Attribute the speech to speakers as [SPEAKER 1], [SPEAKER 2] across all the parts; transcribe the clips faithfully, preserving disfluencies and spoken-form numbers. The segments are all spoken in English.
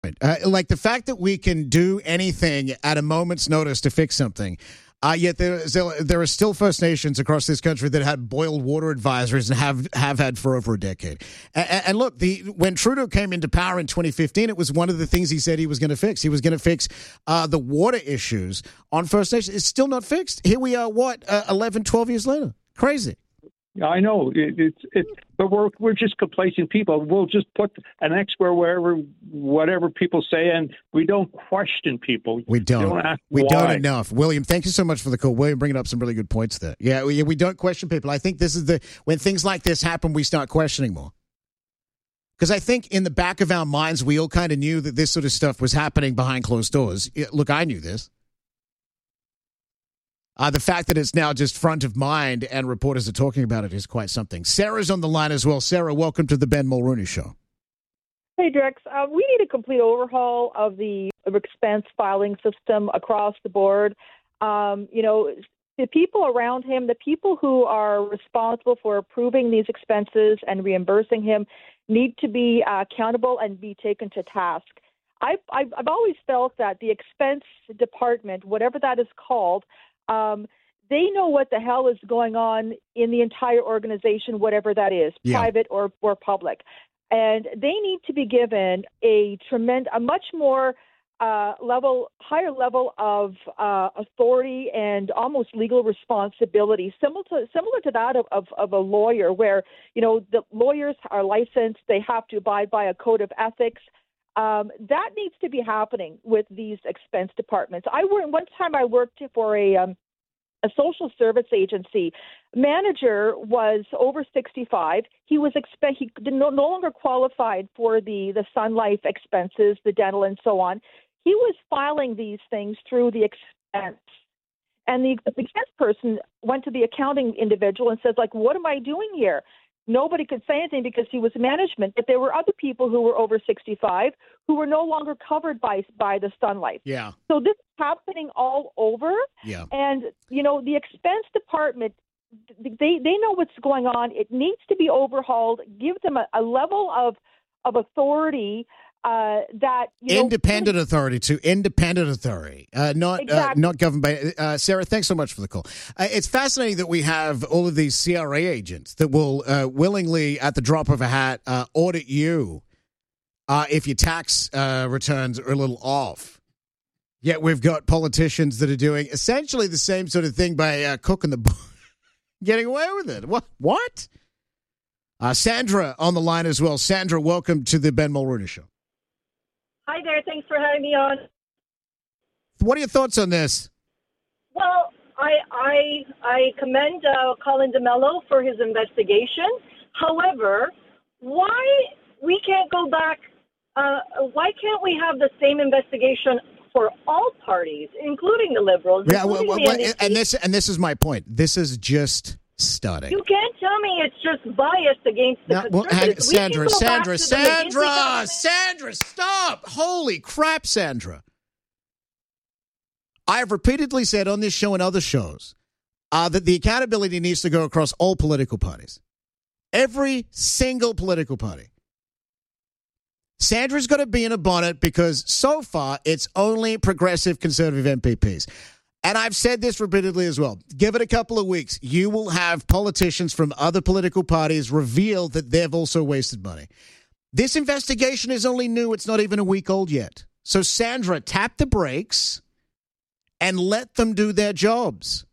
[SPEAKER 1] Uh, like the fact that we can do anything at a moment's notice to fix something, uh, yet there, there are still First Nations across this country that had boiled water advisories and have, have had for over a decade. And, and look, the when Trudeau came into power in twenty fifteen, it was one of the things he said he was going to fix. He was going to fix uh, the water issues on First Nations. It's still not fixed. Here we are, what, uh, eleven, twelve years later? Crazy.
[SPEAKER 2] I know it, it's it, but we're we're just complacent people. We'll just put an X where wherever whatever people say, and we don't question people.
[SPEAKER 1] We don't.
[SPEAKER 2] don't ask
[SPEAKER 1] we
[SPEAKER 2] why.
[SPEAKER 1] don't enough. William, thank you so much for the call. William, bringing up some really good points there. Yeah, we, we don't question people. I think this is the when things like this happen, we start questioning more. Because I think in the back of our minds, we all kind of knew that this sort of stuff was happening behind closed doors. Look, I knew this. Uh, the fact that it's now just front of mind and reporters are talking about it is quite something. Sarah's on the line as well. Sarah, welcome to the Ben Mulrooney Show.
[SPEAKER 3] Hey, Drex. Uh, we need a complete overhaul of the expense filing system across the board. Um, you know, the people around him, the people who are responsible for approving these expenses and reimbursing him need to be uh, accountable and be taken to task. I've, I've, I've always felt that the expense department, whatever that is called, Um, they know what the hell is going on in the entire organization, whatever that is,
[SPEAKER 1] yeah.
[SPEAKER 3] private or, or public. And they need to be given a tremendous, a much more uh, level, higher level of uh, authority and almost legal responsibility, similar to similar to that of, of, of a lawyer, where you know the lawyers are licensed, they have to abide by a code of ethics. Um, that needs to be happening with these expense departments. I worked one time. I worked for a um, a social service agency. Manager was over sixty-five. He was expe- he no, no longer qualified for the the Sun Life expenses, the dental, and so on. He was filing these things through the expense. And the, the expense person went to the accounting individual and says, like, what am I doing here? Nobody could say anything because he was management, but there were other people who were over sixty-five who were no longer covered by by the Sun Life.
[SPEAKER 1] Yeah.
[SPEAKER 3] So this is happening all over.
[SPEAKER 1] Yeah.
[SPEAKER 3] And, you know, the expense department, they, they know what's going on. It needs to be overhauled. Give them a, a level of, of authority uh, that, you know,
[SPEAKER 1] independent authority to independent authority, uh, not
[SPEAKER 3] Exactly.
[SPEAKER 1] uh, not governed by. Uh, Sarah, thanks so much for the call. Uh, it's fascinating that we have all of these C R A agents that will uh, willingly, at the drop of a hat, uh, audit you uh, if your tax uh, returns are a little off. Yet we've got politicians that are doing essentially the same sort of thing by uh, cooking the book, getting away with it. What? What? Uh, Sandra on the line as well. Sandra, welcome to the Ben Mulrooney Show.
[SPEAKER 4] Hi there. Thanks for having me on.
[SPEAKER 1] What are your thoughts on this?
[SPEAKER 4] Well, I I I commend uh, Colin DeMello for his investigation. However, why we can't go back? Uh, why can't we have the same investigation for all parties, including the Liberals?
[SPEAKER 1] Yeah, well, well,
[SPEAKER 4] the
[SPEAKER 1] well, and this and this is my point. This is just starting.
[SPEAKER 4] You can't tell me it's just biased against the
[SPEAKER 1] No, well, hang,
[SPEAKER 4] conservatives. We can
[SPEAKER 1] Sandra,
[SPEAKER 4] go back
[SPEAKER 1] Sandra,
[SPEAKER 4] to the
[SPEAKER 1] Sandra,
[SPEAKER 4] McGuinty government.
[SPEAKER 1] Sandra, stop! Holy crap, Sandra! I have repeatedly said on this show and other shows uh, that the accountability needs to go across all political parties, every single political party. Sandra's got to be in a bonnet because so far it's only progressive conservative M P Ps. And I've said this repeatedly as well. Give it a couple of weeks. You will have politicians from other political parties reveal that they've also wasted money. This investigation is only new. It's not even a week old yet. So, Sandra, tap the brakes and let them do their jobs.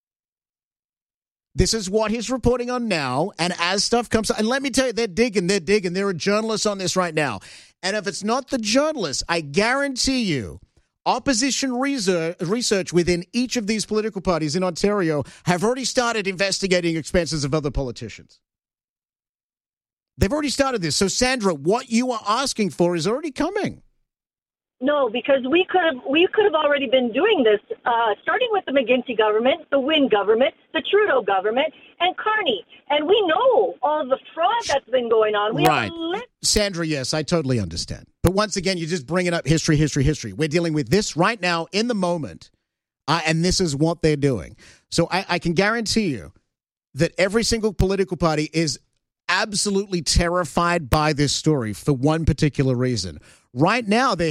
[SPEAKER 1] This is what he's reporting on now. And as stuff comes up, and let me tell you, they're digging, they're digging. There are journalists on this right now. And if it's not the journalists, I guarantee you, opposition research within each of these political parties in Ontario have already started investigating expenses of other politicians. They've already started this. So, Sandra, what you are asking for is already coming.
[SPEAKER 4] No, because we could have we could have already been doing this, uh, starting with the McGuinty government, the Wynne government, the Trudeau government, and Carney. And we know all the fraud that's been going on. We
[SPEAKER 1] right.
[SPEAKER 4] have lit-
[SPEAKER 1] Sandra, yes, I totally understand. But once again, you're just bringing up history, history, history. We're dealing with this right now in the moment, uh, and this is what they're doing. So I, I can guarantee you that every single political party is absolutely terrified by this story for one particular reason. Right now, they're